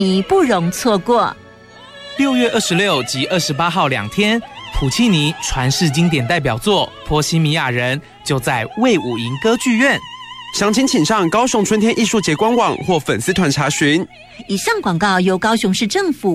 你不容错过。 6月26及28号2天，普契尼传世经典代表作《波西米亚人》就在卫武营歌剧院。 详情请上高雄春天艺术节官网或粉丝团查询。 以上广告由高雄市政府